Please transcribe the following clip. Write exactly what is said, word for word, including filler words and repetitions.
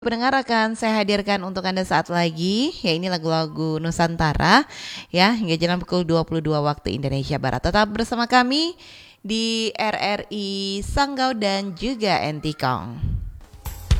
Pendengar akan saya hadirkan untuk Anda saat lagi, ya ini lagu-lagu Nusantara ya hingga jam pukul dua puluh dua waktu Indonesia Barat. Tetap bersama kami di R R I Sanggau dan juga Entikong.